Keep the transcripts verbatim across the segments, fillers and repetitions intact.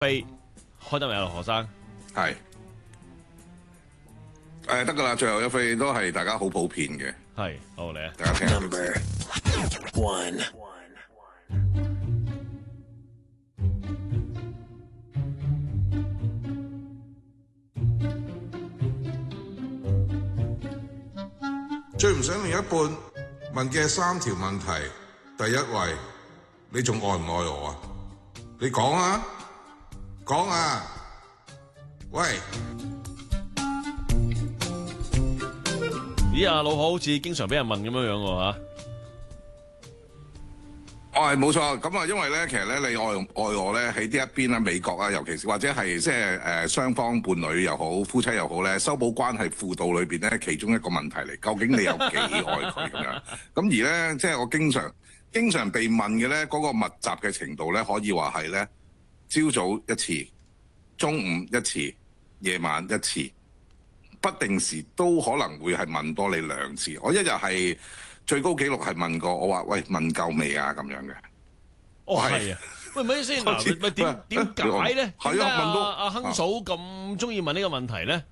飛開得未啊，何生？ 係誒得㗎啦，最後一飛都係大家好普遍嘅。 係，好嚟啊！ 大家聽下。 Number one。 最唔想另一半問嘅三條問題，第一位，你仲愛唔愛我啊？你講啊，講啊，喂！ 咦，阿老何好似經常俾人問咁樣樣喎嚇。 哦，係冇錯，咁啊，因為咧，其實咧，你愛愛我咧，喺呢一邊咧，美國啊，尤其是或者係即係誒雙方伴侶又好，夫妻又好咧，修補關係輔導裏邊咧，其中一個問題嚟，究竟你有幾愛佢咁樣？咁而咧，即係我經常經常被問嘅咧，嗰個密集嘅程度咧，可以話係咧，朝早一次，中午一次，夜晚一次，不定時都可能會係問多你兩次。我一日係最高紀錄係問過我話：喂，問夠未啊？咁樣嘅。 哦，係啊。喂，咪先嗱，咪點點解咧？ 係啊，問到阿亨嫂咁中意問呢個問題咧？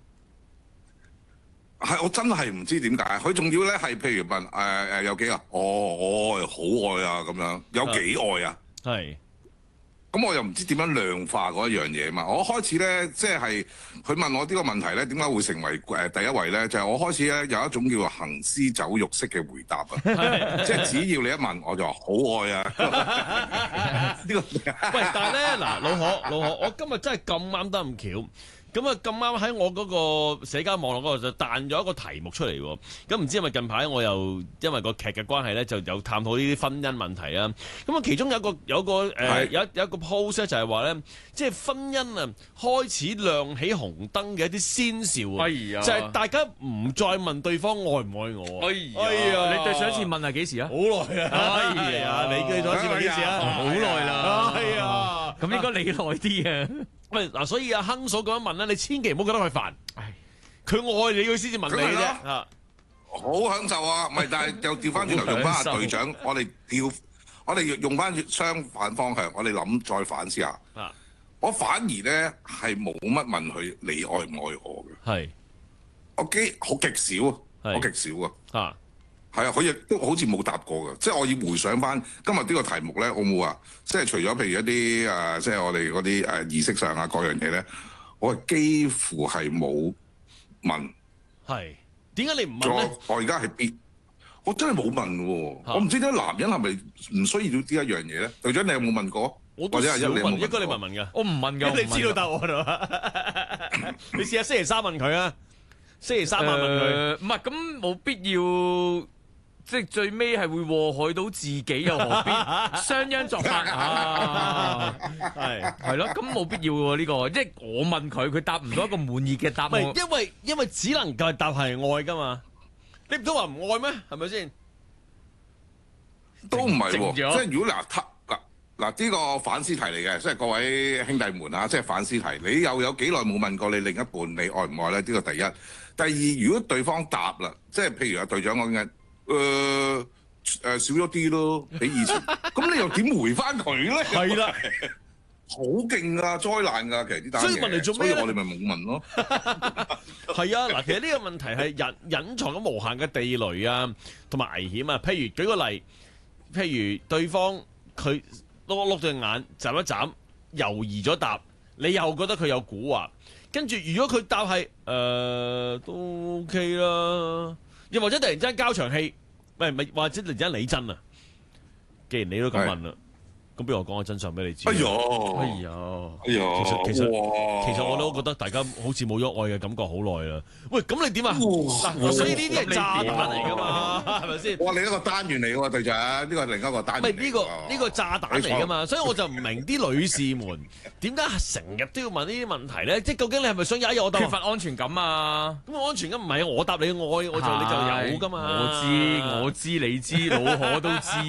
係我真係唔知點解，佢仲要咧係譬如問誒誒、呃、有幾啊？哦，我好愛啊咁樣，有幾愛啊？ 係。 咁我又唔知點樣量化嗰一樣嘢嘛。我開始咧，即係佢問我呢個問題咧，點解會成為誒第一位咧？就係、是、我開始咧有一種叫做行屍走肉式嘅回答啊！即係只要你一問，我就話好愛啊！呢個喂，但係咧嗱，老何老何，我今日真係咁啱得咁巧。咁啊咁啱喺我嗰個社交網絡嗰度就彈咗一個題目出嚟喎，咁唔知係咪近排我又因為個劇嘅關係咧，就有探討呢啲婚姻問題啊。咁啊，其中有一個有一個誒、呃、有有一個 post 咧，就係話咧，即係婚姻啊開始亮起紅燈嘅一啲先兆啊， 哎呀就係大家唔再問對方愛唔愛我。 哎呀，哎呀你對上一次問係幾時啊？ 好耐啊！哎呀，你對上一次問幾時啊？ 好耐啦。 哎呀， 咁應該你耐啲啊。 喂，嗱，所以阿亨嫂咁樣問咧，你千祈唔好覺得佢煩。佢愛你，佢先至問你啫。啊， 好享受啊！唔係，但係又調翻轉頭用翻阿隊長，我哋調，我哋用翻相反方向，我哋諗再反思下。 啊， 我反而咧係冇乜問佢你愛唔愛我嘅。 係， 我幾好極少啊，我極少啊。 啊。 係啊，佢亦都好似冇答過嘅，即係我要回想翻今日呢個題目咧，我冇話，即係除咗譬如一啲誒、呃，即係我哋嗰啲誒儀式上啊各樣嘢咧，我係幾乎係冇問。 係點解你唔問咧？ 我而家係必，我真係冇問喎。我唔知點解男人係咪唔需要呢一樣嘢咧？隊長你有冇問過？ 我都少問，應該你問問㗎。 我唔問㗎， 你知道答案啊？你試下星期三問佢啊，星期三晚問佢。 唔係咁冇必要。即係最尾係會禍害到自己，又何必雙雙作法啊？係係咯，咁冇必要喎呢個。即係我問佢，佢答唔到一個滿意嘅答案。 唔係，因為因為只能夠答係愛㗎嘛。你唔通話唔愛咩？係咪先？ 都唔係喎。即係如果嗱嗱嗱呢個反思題嚟嘅，即係各位兄弟們啊，即係反思題。你又有幾耐冇問過你另一半你愛唔愛咧？呢個第一。第二，如果對方答啦，即係譬如阿隊長講嘅。誒、呃、誒、呃、少咗啲咯，比以前。咁你又點回翻佢咧？ 係啦， 好勁啊，災難㗎，其實啲單嘢。 所以問嚟做咩？ 所以我哋咪冇問咯。 係啊，嗱，其實呢個問題係隱隱藏咗無限嘅地雷啊，同埋危險啊。譬如舉個例，譬如對方佢碌碌對眼，眨一眨，猶豫咗答，你又覺得佢有蠱惑，跟住如果佢答係誒、呃、都 OK 啦。又或者突然之間交場戲，唔係唔係，或者突然之間你真啊！既然你都咁問啦，咁不如我講個真相俾你知。 哎呀， 哎呀， 哎呀， 其實其實其實我都覺得大家好似冇咗愛嘅感覺好耐啦。喂，咁你點啊？嗱，所以呢啲係炸彈嚟㗎嘛，係咪先？ 哇！另一個單元嚟㗎喎，隊長，呢個係另一個單元。 唔係呢個呢個炸彈嚟㗎嘛，所以我就唔明啲女士們點解成日都要問呢啲問題咧？即係究竟你係咪想有一日我答缺乏安全感啊？ 咁安全感唔係我答你愛，我就你就有㗎嘛。 我知我知你知，老何都知。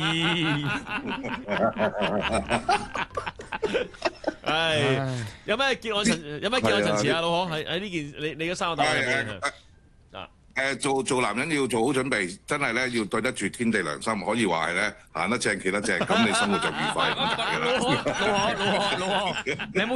唉，有咩結案陳？有咩結案陳詞啊？老何喺喺呢件你你嘅三個答案入邊啊？ 誒做做男人要做好準備，真係咧要對得住天地良心，可以話係咧行得正企得正，咁你生活就愉快咁解㗎啦。 老何老何老何老何，你有冇